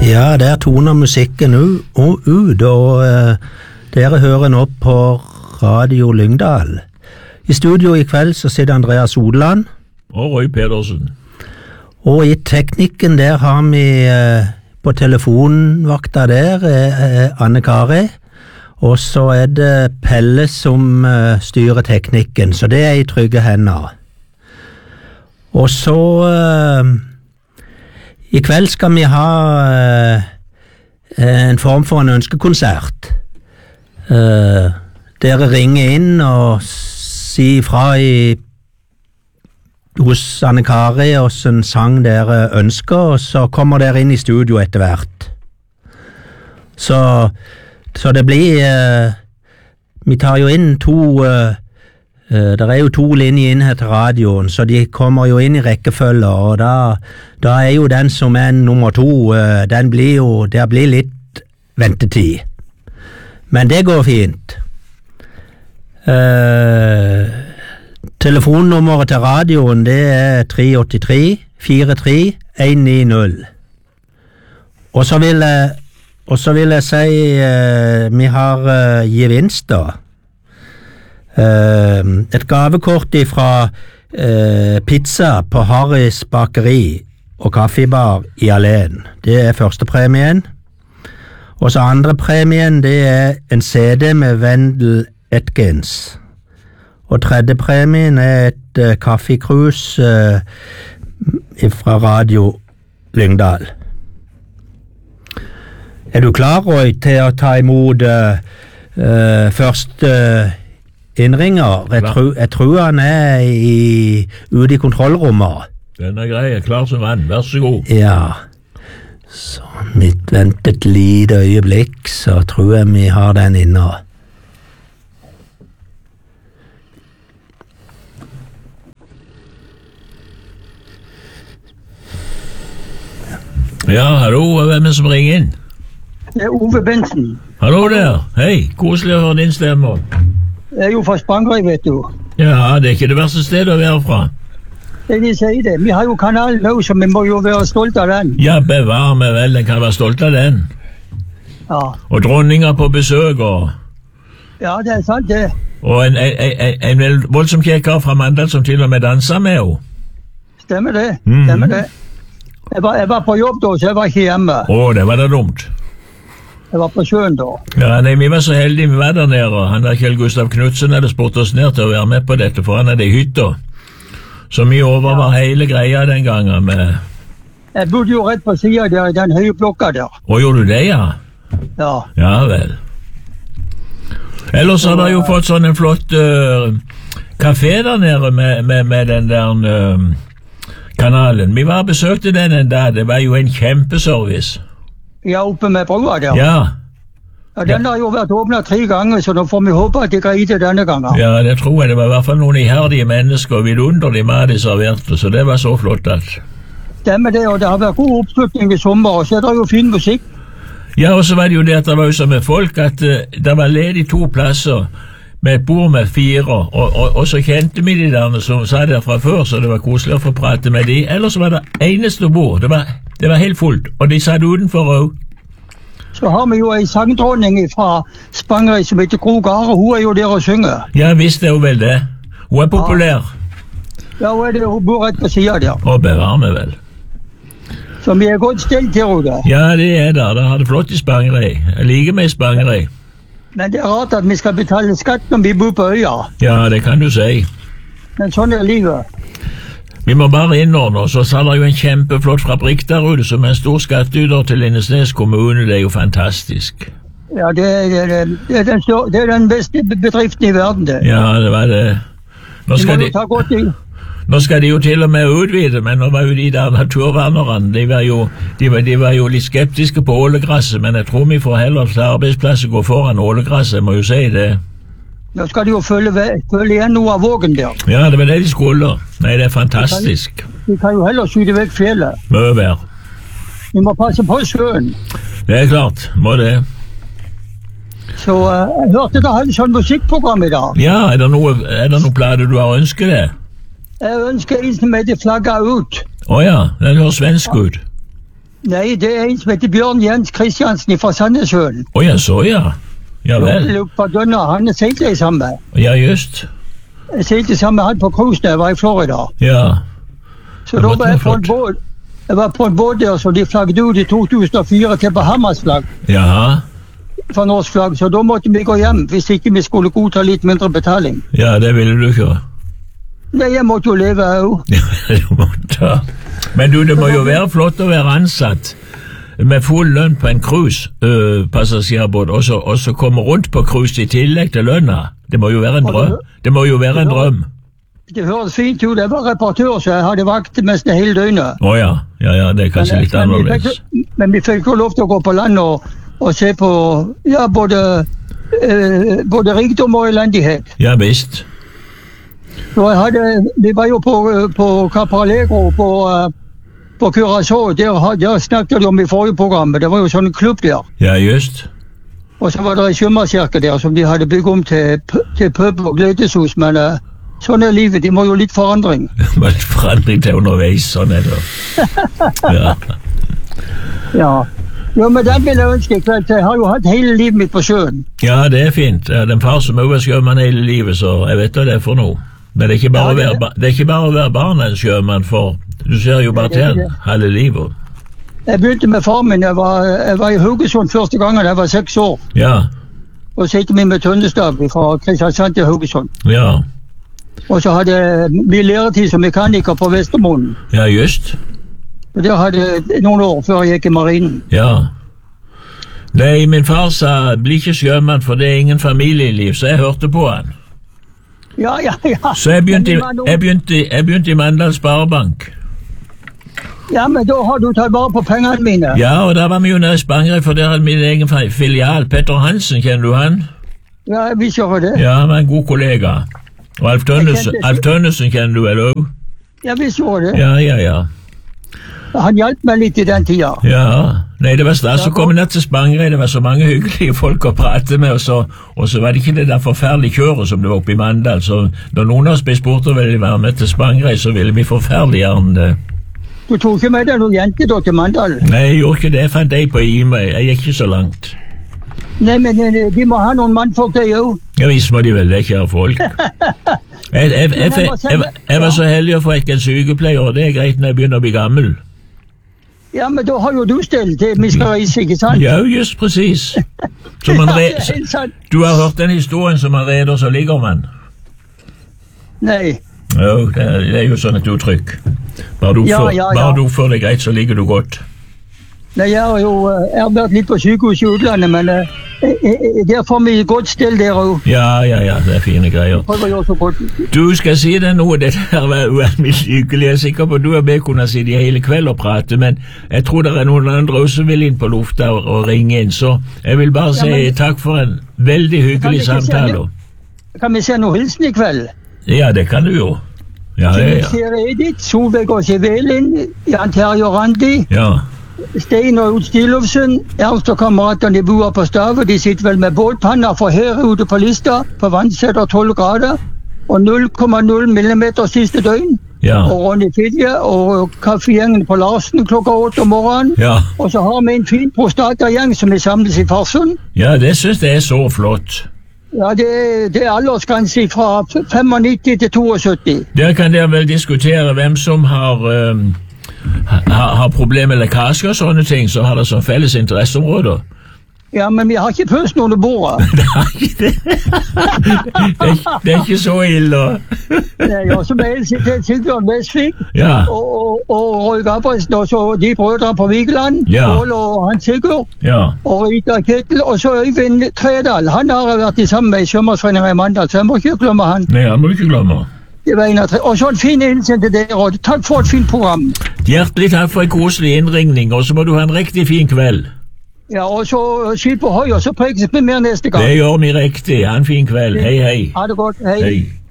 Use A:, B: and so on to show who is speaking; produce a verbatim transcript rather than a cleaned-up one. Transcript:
A: Ja, der toner musikken u- og ut, og eh, dere hører nå på Radio Lyngdal. I studio i kveld så sitter Andreas Odland.
B: Og Roy Pedersen.
A: Og i teknikken der har vi eh, på telefonvakta der eh, Anne Kari. Og så er det Pelle som eh, styrer teknikken, så det er i trygge hender. Og så eh, i kveld skal vi ha eh, en form for en ønskekonsert. Eh, dere ringer inn og sier fra i, hos Anne Kari hvordan sang dere ønsker, og så kommer dere inn i studio etter hvert. Så, så det blir eh, vi tar jo inn to eh, Uh, det er jo to linjer inn her til radioen, så de kommer jo inn i rekkefølge, og da, da er jo den som er nummer to, uh, den blir jo, der blir litt ventetid. Men det går fint. Uh, telefonnummeret til radioen, det er tre åtte tre fire tre en ni null. Og så vil jeg, og så vil jeg si, uh, vi har uh, gevinster. Uh, et gavekort fra uh, pizza på Harrys bakeri og kaffebar i Alén. Det er første premien. Og så andre premien, det er en C D med Wendell Atkins. Og tredje premien er et uh, kaffekrus uh, fra Radio Lyngdal. Er du klar, Roy, til å ta imot uh, uh, først uh, innringer? Jeg, tro, jeg tror han er i, ute i kontrollrommet.
B: Den er grei, klar som vann, vær så god.
A: Ja, så mitt vent et lite øyeblikk, så tror jeg vi har den inne.
B: Ja, hallo, hvem er det som ringer inn?
C: Det er Ove Bensen.
B: Hallo der, hei, koselig å høre din stemme.
C: Jeg er jo fra Spangereid, vet du.
B: Ja, det er ikke det verste stedet å være fra.
C: Det de sier det. Vi har jo kanalen nå, så vi må jo være stolt av den.
B: Ja, bevar meg vel, jeg kan være stolt av den.
C: Ja.
B: Og dronninga på besøk, og...
C: Ja, det er sant det.
B: Og en, en, en, en voldsom kjekker fra Mandal som til og med danser med henne.
C: Stemmer det,
B: mm.
C: stemmer det. Jeg var, jeg var på jobb da, så jeg var ikke hjemme.
B: Å, det var da dumt.
C: Jeg var på sjøen da.
B: Ja, nei, vi var så heldige vi var der nede, og han der Kjell Gustav Knudsen hadde spurt oss ned til å være med på dette, for han hadde i hytta. Så vi over var ja. hele greia den gangen med...
C: Jeg bodde jo rett på siden der, i den høye blokka der.
B: Og gjorde du det, ja?
C: Ja.
B: Ja vel. Ellers har dere jo fått sånn en flott uh, kafé der nede med, med, med den der uh, kanalen. Vi var og besøkte den en dag, det var jo en kjempeservice.
C: Ja, oppe med brua der.
B: Ja.
C: Ja, den har jo vært åpnet tre ganger, så nå får vi håpe at de greier det denne gangen.
B: Ja, det tror jeg. Det var i hvert fall noen iherdige mennesker og vidunderlig mat de serverte, så det var så flott at...
C: Stemmer det, og det har vært god oppslutning i sommer, og så er det jo fin musikk.
B: Ja, og så var det jo det at det var jo så med folk at uh, det var ledig to plasser med et bord med fire, og, og, og så kjente vi de der som sa det fra før, så det var koselig å få prate med de. Ellers var det eneste bord, det var, det var helt fullt, og de satt utenfor også.
C: Så har vi jo en sangdronning fra Spangereid som heter Gro Gare, hun er jo der og synger.
B: Ja, visst er hun vel det. Hun er populær.
C: Ja, hun, er det, hun bor rett på siden der.
B: Og bevar meg vel.
C: Så vi er godt stelt til henne.
B: Ja, det er det. Det har det flott i Spangereid. Jeg liker meg i Spangereid.
C: Men det er rart at vi skal betale skatt når vi bor på øya.
B: Ja, det kan du si.
C: Men sånn er livet.
B: Vi må bare innordne oss, og så er det jo en kjempeflott fabrikk der ute som er en stor skatteyter til Lindesnes kommune. Det er jo fantastisk.
C: Ja, det er, det er, det er, den, det er den beste bedriften i verden, det.
B: Ja, det var det. Nå skal,
C: de, ta godt i.
B: nå skal de jo til og med utvide, men nå var jo de der naturvernerne, de var jo, de var, de var jo litt skeptiske på ålegresset, men jeg tror vi får heller til arbeidsplasser gå foran ålegresset, jeg må jo si det.
C: Nå skal de jo følge, følge igjen noe av vågen der.
B: Ja, det var det de skulle. Nei, det er fantastisk.
C: De kan, de kan jo heller skyte vekk fjellet.
B: Mø vær.
C: Vi må passe på sjøen.
B: Det er klart, må det.
C: Så uh, jeg hørte dere hadde sånn musikkprogram i dag.
B: Ja, er det noe, er det noe plate du har ønsket det?
C: Jeg ønsker en som heter Flagga ut.
B: Åja, den hører svensk ut.
C: Nei, det er en som heter Bjørn Jens Kristiansen fra Sandnessjøen.
B: Å ja, så ja. Ja vel.
C: På Dønna, han er seilte jeg sammen med.
B: Ja, just.
C: Jeg seilte sammen med han på cruise da jeg var i Florida.
B: Ja.
C: Så da var jeg på en båt. Jeg var på en båt der som de flagget ut i to tusen og fire til Bahamas-flagg.
B: Jaha.
C: For norsk flagg, så da måtte vi gå hjem hvis ikke vi skulle godta litt mindre betaling.
B: Ja, det ville du ikke.
C: Nei, jeg måtte jo leve òg.
B: Ja, du måtte. Men du, det må jo være flott å være ansatt med full lønn på en cruise-passasjerbåt, øh, og, og så komme rundt på cruise i tillegg til lønna. Det må jo være en drøm. Det må jo være en drøm.
C: Det høres fint ut. Jeg var reparatør, så jeg hadde vakt nesten hele døgnet.
B: Å ja. Ja, ja, det er kanskje litt annerledes.
C: Men vi fikk jo lov til å gå på land og, og se på ja, både, øh, både rikdom og elendighet.
B: Ja, visst.
C: Så jeg hadde, vi var jo på, på Capralegro, på, på Curaçao, der, der snakket de om i forrige program, det var jo sånn klubb der. Ja,
B: just.
C: Og så var det en sjømannskirke der som de hadde bygget om til, til pub og gløteshus, men uh, sånn er livet, de må jo litt forandring.
B: Må litt forandring til underveis, sånn er det. Ja.
C: Ja. Jo, men den vil jeg ønske i kveld, jeg har jo hatt hele livet mitt på sjøen.
B: Ja, det er fint. Jeg har en far som også er sjømann hele livet, så jeg vet hva det er for noe. Men det er ikke bare, ja, det, å, være, det er ikke bare å være barn en sjømann, for du ser jo bare til hele livet.
C: Jeg begynte med far min, jeg var, jeg var i Haugesund første gangen, jeg var seks år.
B: Ja.
C: Og så gikk vi med tøndestav fra Kristiansand til Haugesund.
B: Ja.
C: Og så hadde vi læretid som mekaniker på Vestermoen.
B: Ja, just.
C: Og der hadde jeg noen år før jeg gikk i marinen.
B: Ja. Nei, min far sa, bli ikke sjømann, for det er ingen familieliv, så jeg hørte på han.
C: Ja, ja, ja.
B: Så jeg begynte, jeg begynte, jeg begynte i Mandal Sparebank.
C: Ja, men da har du tatt bare på pengene mine.
B: Ja, og da var vi jo nede i Spangereid, for der hadde min egen filial. Petter Hansen, kjenner du han?
C: Ja, jeg visste jo det.
B: Ja, han var en god kollega. Og Alf Tønnesen, Alf Tønnesen kjenner du vel også?
C: Jeg visste jo det.
B: Ja, ja, ja.
C: Han hjalp meg litt i den tida.
B: Ja, nei, det var stas å komme ned til Spangereid, det var så mange hyggelige folk å prate med, og så, og så var det ikke det der forferdelige kjøret som det var oppe i Mandal, så når noen av oss ble spurt og ville være med til Spangereid, så ville vi forferdelig gjerne det.
C: Du tok ikke med deg noen jente da til Mandal?
B: Nei, jeg gjorde ikke det, jeg fant deg på I M E, jeg gikk ikke så langt.
C: Nei, men de må ha noen mannfolk der jo.
B: Ja, visst må de vel det, kjære folk. Jeg, jeg, jeg, jeg, jeg var så heldig å få ikke en sykepleier, og det er greit når jeg begynner å bli gammel.
C: Ja, men da har jo du stilt til vi skal reise, ikke sant?
B: Ja, just precis. Som man re du har hørt den historien som man reder, så ligger man.
C: Nei.
B: Jo, det er, det er jo sånn et uttrykk. Bare du,
C: ja,
B: får,
C: ja, ja.
B: bare du får det greit, så ligger du godt.
C: Nei, jeg har jo jeg har vært litt på sykehus i utlandet, men uh, der får vi godt stell der også.
B: Ja, ja, ja, det er fine greier. Du, skal si deg noe, det der var ualminnelig hyggelig. Jeg er sikker på at du og jeg kunne sitte hele kveld og prate, men jeg tror det er noen andre også som vil inn på lufta og, og ringe inn, så jeg vil bare si ja, men, takk for en veldig hyggelig samtale.
C: Kan vi se noe hilsen i kveld?
B: Ja, det kan du jo. Ja, ja, ja.
C: Til Edith, Solveig og Sivelin, Jan Terje og Randi.
B: Ja.
C: Stein og Utstilufsen, Ernst og kameratene bor på Stave, de sitter vel med båtpanner for her ute på lista, på vannsetter tolv grader, og null komma null millimeter siste døgn,
B: ja.
C: Og Ronny Fidje, og kaffegjengen på Larsen klokka åtte om morgenen,
B: ja.
C: Og så har vi en fin prostatagjeng som er samlet i Farsund.
B: Ja, det synes jeg er så flott.
C: Ja, det, det er aldersgrense fra femognitti til syttito.
B: Der kan dere vel diskutere hvem som har... Um Har, har problemer med lekkasjer og sånne ting, så har det sånn felles interesseområder.
C: Ja, men vi har ikke pøst noen bordet.
B: Det er ikke det. det, er, det er ikke så ille.
C: Nei, og så med til Sigbjørn Vestvik,
B: ja.
C: og, og, og Roy Gabrielsen, og så de brødre på Vigeland,
B: ja.
C: Pål og Hans Sigurd,
B: ja.
C: Og Rita Kettel, og så Øyvind Tredal. Han har vært sammen med i Sjømannsforeningen i Mandal, så jeg må ikke glemme han.
B: Nei, han må ikke glemme.
C: Det var en av tre. Og så en fin hilsen til dere, og takk for et fint program.
B: Hjertelig takk for en koselig innringning, og så må du ha en riktig fin kveld.
C: Ja, og så skip på høy, og så prekes vi mer neste gang.
B: Det gjør vi riktig. Ha en fin kveld. Hei, hei.
C: Ha det godt. Hei.
B: Hei.